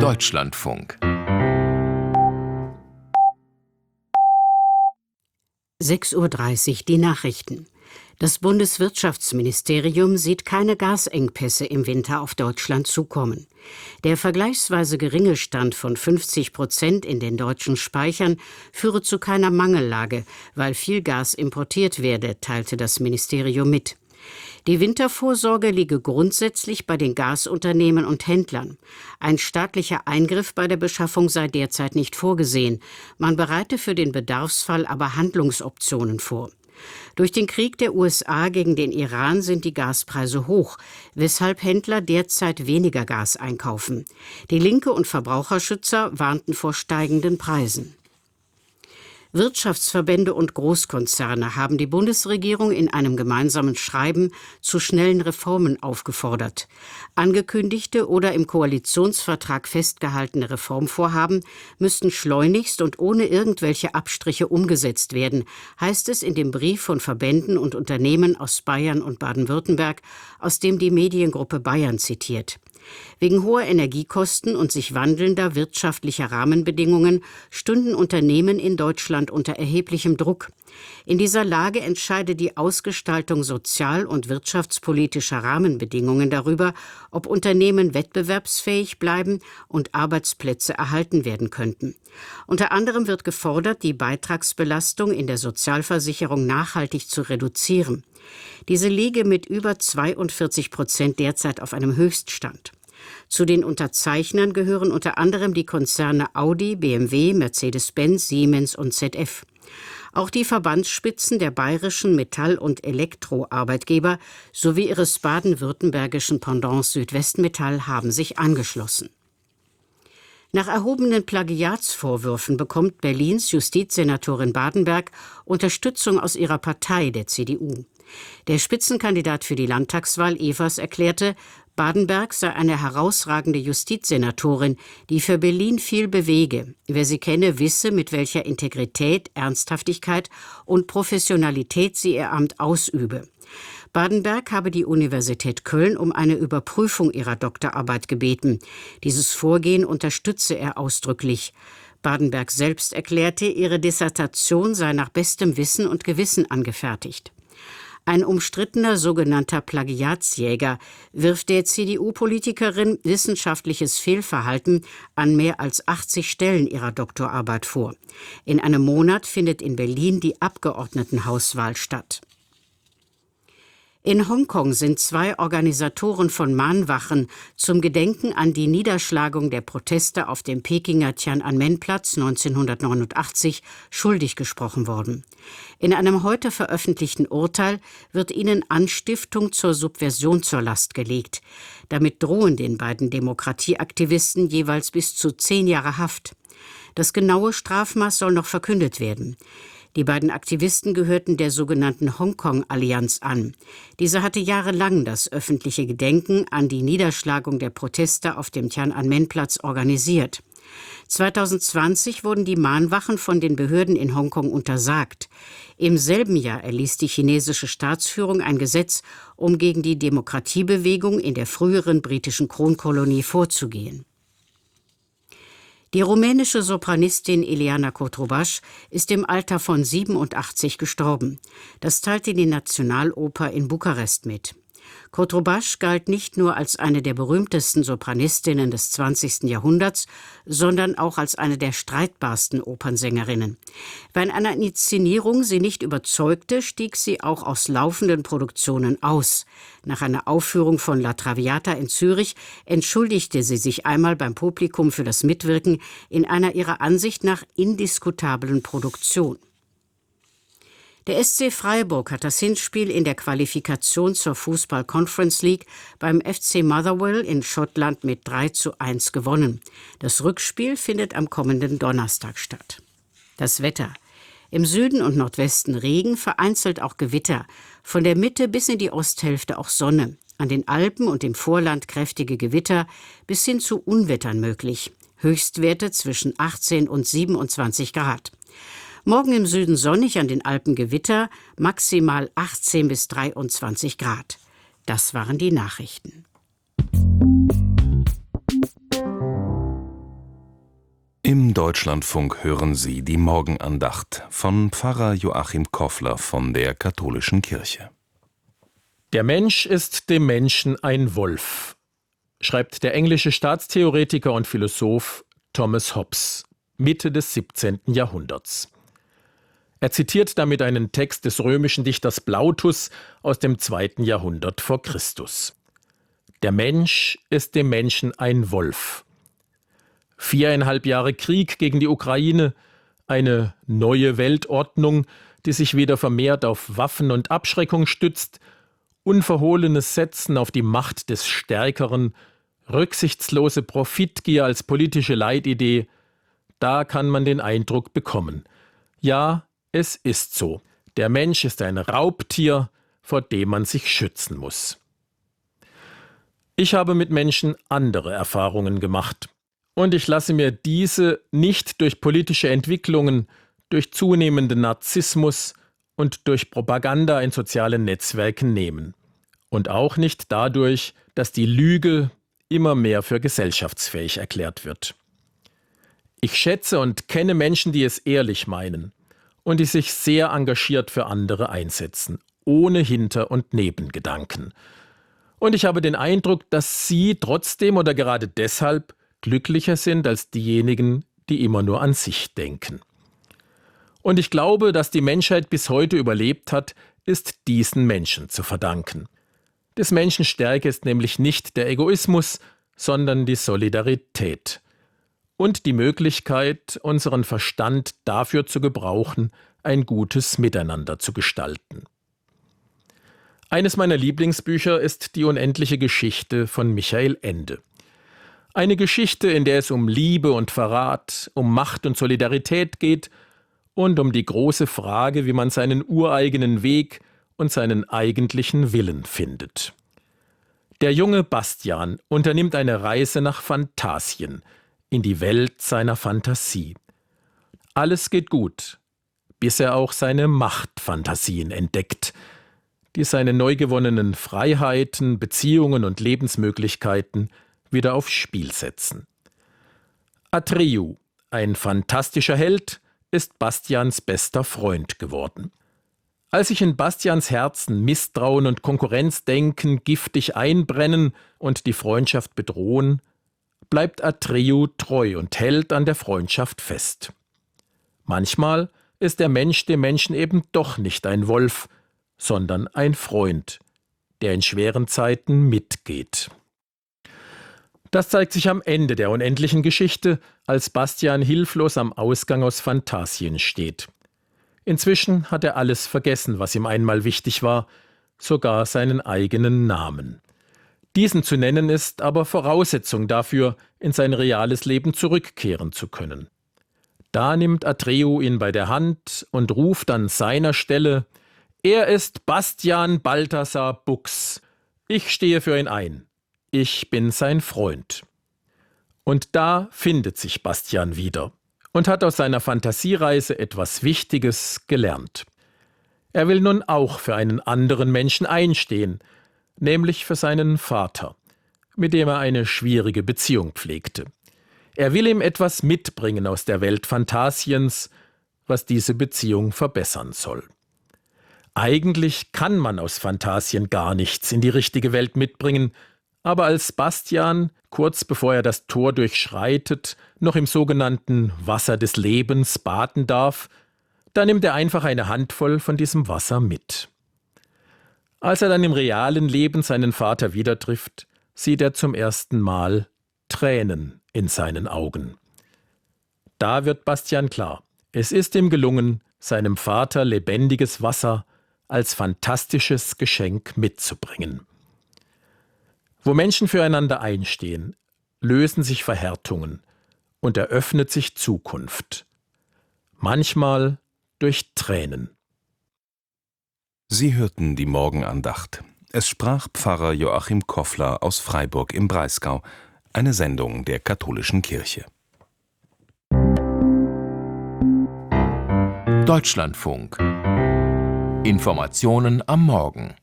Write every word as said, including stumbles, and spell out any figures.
Deutschlandfunk. sechs Uhr dreißig, die Nachrichten. Das Bundeswirtschaftsministerium sieht keine Gasengpässe im Winter auf Deutschland zukommen. Der vergleichsweise geringe Stand von fünfzig Prozent in den deutschen Speichern führe zu keiner Mangellage, weil viel Gas importiert werde, teilte das Ministerium mit. Die Wintervorsorge liege grundsätzlich bei den Gasunternehmen und Händlern. Ein staatlicher Eingriff bei der Beschaffung sei derzeit nicht vorgesehen. Man bereite für den Bedarfsfall aber Handlungsoptionen vor. Durch den Krieg der U S A gegen den Iran sind die Gaspreise hoch, weshalb Händler derzeit weniger Gas einkaufen. Die Linke und Verbraucherschützer warnten vor steigenden Preisen. Wirtschaftsverbände und Großkonzerne haben die Bundesregierung in einem gemeinsamen Schreiben zu schnellen Reformen aufgefordert. Angekündigte oder im Koalitionsvertrag festgehaltene Reformvorhaben müssten schleunigst und ohne irgendwelche Abstriche umgesetzt werden, heißt es in dem Brief von Verbänden und Unternehmen aus Bayern und Baden-Württemberg, aus dem die Mediengruppe Bayern zitiert. Wegen hoher Energiekosten und sich wandelnder wirtschaftlicher Rahmenbedingungen stünden Unternehmen in Deutschland unter erheblichem Druck. In dieser Lage entscheide die Ausgestaltung sozial- und wirtschaftspolitischer Rahmenbedingungen darüber, ob Unternehmen wettbewerbsfähig bleiben und Arbeitsplätze erhalten werden könnten. Unter anderem wird gefordert, die Beitragsbelastung in der Sozialversicherung nachhaltig zu reduzieren. Diese liege mit über zweiundvierzig Prozent derzeit auf einem Höchststand. Zu den Unterzeichnern gehören unter anderem die Konzerne Audi, B M W, Mercedes-Benz, Siemens und Z F. Auch die Verbandsspitzen der bayerischen Metall- und Elektroarbeitgeber sowie ihres baden-württembergischen Pendants Südwestmetall haben sich angeschlossen. Nach erhobenen Plagiatsvorwürfen bekommt Berlins Justizsenatorin Badenberg Unterstützung aus ihrer Partei, der C D U. Der Spitzenkandidat für die Landtagswahl Evers erklärte, Badenberg sei eine herausragende Justizsenatorin, die für Berlin viel bewege. Wer sie kenne, wisse, mit welcher Integrität, Ernsthaftigkeit und Professionalität sie ihr Amt ausübe. Badenberg habe die Universität Köln um eine Überprüfung ihrer Doktorarbeit gebeten. Dieses Vorgehen unterstütze er ausdrücklich. Badenberg selbst erklärte, ihre Dissertation sei nach bestem Wissen und Gewissen angefertigt. Ein umstrittener sogenannter Plagiatsjäger wirft der C D U-Politikerin wissenschaftliches Fehlverhalten an mehr als achtzig Stellen ihrer Doktorarbeit vor. In einem Monat findet in Berlin die Abgeordnetenhauswahl statt. In Hongkong sind zwei Organisatoren von Mahnwachen zum Gedenken an die Niederschlagung der Proteste auf dem Pekinger Tian'anmen-Platz neunzehnhundertneunundachtzig schuldig gesprochen worden. In einem heute veröffentlichten Urteil wird ihnen Anstiftung zur Subversion zur Last gelegt. Damit drohen den beiden Demokratieaktivisten jeweils bis zu zehn Jahre Haft. Das genaue Strafmaß soll noch verkündet werden. Die beiden Aktivisten gehörten der sogenannten Hongkong-Allianz an. Diese hatte jahrelang das öffentliche Gedenken an die Niederschlagung der Proteste auf dem Tian'anmen-Platz organisiert. zweitausendzwanzig wurden die Mahnwachen von den Behörden in Hongkong untersagt. Im selben Jahr erließ die chinesische Staatsführung ein Gesetz, um gegen die Demokratiebewegung in der früheren britischen Kronkolonie vorzugehen. Die rumänische Sopranistin Ileana Cotrubas ist im Alter von siebenundachtzig gestorben. Das teilte die Nationaloper in Bukarest mit. Cotrubas galt nicht nur als eine der berühmtesten Sopranistinnen des zwanzigsten Jahrhunderts, sondern auch als eine der streitbarsten Opernsängerinnen. Wenn einer Inszenierung sie nicht überzeugte, stieg sie auch aus laufenden Produktionen aus. Nach einer Aufführung von La Traviata in Zürich entschuldigte sie sich einmal beim Publikum für das Mitwirken in einer ihrer Ansicht nach indiskutablen Produktion. Der S C Freiburg hat das Hinspiel in der Qualifikation zur Fußball Conference League beim F C Motherwell in Schottland mit drei zu eins gewonnen. Das Rückspiel findet am kommenden Donnerstag statt. Das Wetter. Im Süden und Nordwesten Regen, vereinzelt auch Gewitter. Von der Mitte bis in die Osthälfte auch Sonne. An den Alpen und im Vorland kräftige Gewitter bis hin zu Unwettern möglich. Höchstwerte zwischen achtzehn und siebenundzwanzig Grad. Morgen im Süden sonnig, an den Alpen Gewitter, maximal achtzehn bis dreiundzwanzig Grad. Das waren die Nachrichten. Deutschlandfunk hören Sie die Morgenandacht von Pfarrer Joachim Koffler von der Katholischen Kirche. Der Mensch ist dem Menschen ein Wolf, schreibt der englische Staatstheoretiker und Philosoph Thomas Hobbes, Mitte des siebzehnten Jahrhunderts. Er zitiert damit einen Text des römischen Dichters Plautus aus dem zweiten Jahrhundert vor Christus. Der Mensch ist dem Menschen ein Wolf. Viereinhalb Jahre Krieg gegen die Ukraine, eine neue Weltordnung, die sich wieder vermehrt auf Waffen und Abschreckung stützt, unverhohlenes Setzen auf die Macht des Stärkeren, rücksichtslose Profitgier als politische Leitidee, da kann man den Eindruck bekommen. Ja, es ist so. Der Mensch ist ein Raubtier, vor dem man sich schützen muss. Ich habe mit Menschen andere Erfahrungen gemacht. Und ich lasse mir diese nicht durch politische Entwicklungen, durch zunehmenden Narzissmus und durch Propaganda in sozialen Netzwerken nehmen. Und auch nicht dadurch, dass die Lüge immer mehr für gesellschaftsfähig erklärt wird. Ich schätze und kenne Menschen, die es ehrlich meinen und die sich sehr engagiert für andere einsetzen, ohne Hinter- und Nebengedanken. Und ich habe den Eindruck, dass sie trotzdem oder gerade deshalb glücklicher sind als diejenigen, die immer nur an sich denken. Und ich glaube, dass die Menschheit bis heute überlebt hat, ist diesen Menschen zu verdanken. Des Menschen Stärke ist nämlich nicht der Egoismus, sondern die Solidarität und die Möglichkeit, unseren Verstand dafür zu gebrauchen, ein gutes Miteinander zu gestalten. Eines meiner Lieblingsbücher ist Die unendliche Geschichte von Michael Ende. Eine Geschichte, in der es um Liebe und Verrat, um Macht und Solidarität geht und um die große Frage, wie man seinen ureigenen Weg und seinen eigentlichen Willen findet. Der junge Bastian unternimmt eine Reise nach Phantasien, in die Welt seiner Fantasie. Alles geht gut, bis er auch seine Machtfantasien entdeckt, die seine neu gewonnenen Freiheiten, Beziehungen und Lebensmöglichkeiten wieder aufs Spiel setzen. Atreyu, ein fantastischer Held, ist Bastians bester Freund geworden. Als sich in Bastians Herzen Misstrauen und Konkurrenzdenken giftig einbrennen und die Freundschaft bedrohen, bleibt Atreyu treu und hält an der Freundschaft fest. Manchmal ist der Mensch dem Menschen eben doch nicht ein Wolf, sondern ein Freund, der in schweren Zeiten mitgeht. Das zeigt sich am Ende der unendlichen Geschichte, als Bastian hilflos am Ausgang aus Phantasien steht. Inzwischen hat er alles vergessen, was ihm einmal wichtig war, sogar seinen eigenen Namen. Diesen zu nennen ist aber Voraussetzung dafür, in sein reales Leben zurückkehren zu können. Da nimmt Atreyu ihn bei der Hand und ruft an seiner Stelle: Er ist Bastian Balthasar Bux. Ich stehe für ihn ein. Ich bin sein Freund. Und da findet sich Bastian wieder und hat aus seiner Fantasiereise etwas Wichtiges gelernt. Er will nun auch für einen anderen Menschen einstehen, nämlich für seinen Vater, mit dem er eine schwierige Beziehung pflegte. Er will ihm etwas mitbringen aus der Welt Phantasiens, was diese Beziehung verbessern soll. Eigentlich kann man aus Phantasien gar nichts in die richtige Welt mitbringen, aber als Bastian, kurz bevor er das Tor durchschreitet, noch im sogenannten Wasser des Lebens baden darf, da nimmt er einfach eine Handvoll von diesem Wasser mit. Als er dann im realen Leben seinen Vater wieder trifft, sieht er zum ersten Mal Tränen in seinen Augen. Da wird Bastian klar, es ist ihm gelungen, seinem Vater lebendiges Wasser als fantastisches Geschenk mitzubringen. Wo Menschen füreinander einstehen, lösen sich Verhärtungen und eröffnet sich Zukunft. Manchmal durch Tränen. Sie hörten die Morgenandacht. Es sprach Pfarrer Joachim Koffler aus Freiburg im Breisgau, eine Sendung der Katholischen Kirche. Deutschlandfunk. Informationen am Morgen.